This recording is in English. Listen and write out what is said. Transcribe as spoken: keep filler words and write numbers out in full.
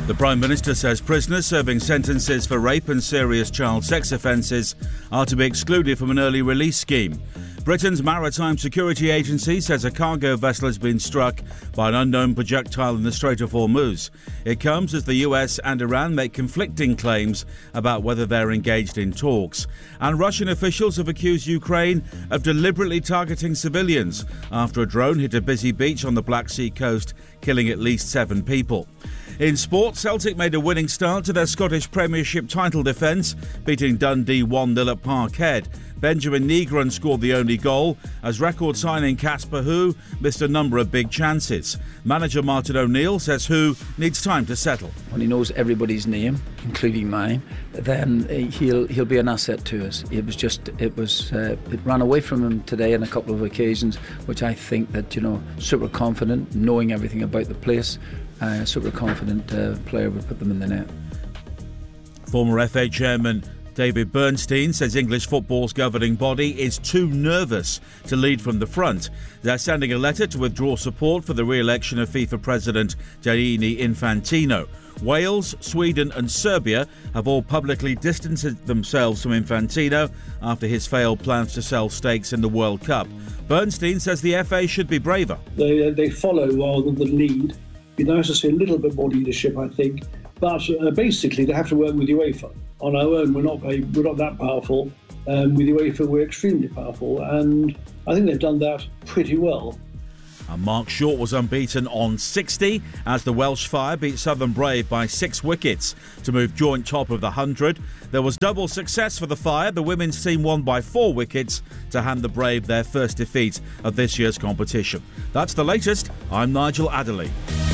The Prime Minister says prisoners serving sentences for rape and serious child sex offences are to be excluded from an early release scheme. Britain's Maritime Security Agency says a cargo vessel has been struck by an unknown projectile in the Strait of Hormuz. It comes as the U S and Iran make conflicting claims about whether they're engaged in talks. And Russian officials have accused Ukraine of deliberately targeting civilians after a drone hit a busy beach on the Black Sea coast, killing at least seven people. In sport, Celtic made a winning start to their Scottish Premiership title defence, beating Dundee one nil at Parkhead. Benjamin Negron scored the only goal as record signing Casper Hu missed a number of big chances. Manager Martin O'Neill says Hu needs time to settle. When he knows everybody's name, including mine, then he'll he'll be an asset to us. It was just it was uh, it ran away from him today on a couple of occasions, which I think that, you know, super confident, knowing everything about the place, uh, super confident uh, player would put them in the net. Former F A chairman David Bernstein says English football's governing body is too nervous to lead from the front. They're sending a letter to withdraw support for the re-election of FIFA President Gianni Infantino. Wales, Sweden and Serbia have all publicly distanced themselves from Infantino after his failed plans to sell stakes in the World Cup. Bernstein says the F A should be braver. They, they follow rather than lead. It'd be nice to see a little bit more leadership, I think. But uh, basically, they have to work with UEFA. On our own, we're not very, we're not that powerful. Um, with UEFA, we're extremely powerful, and I think they've done that pretty well. And Mark Short was unbeaten on sixty as the Welsh Fire beat Southern Brave by six wickets to move joint top of the one hundred. There was double success for the Fire. The women's team won by four wickets to hand the Brave their first defeat of this year's competition. That's the latest. I'm Nigel Adderley.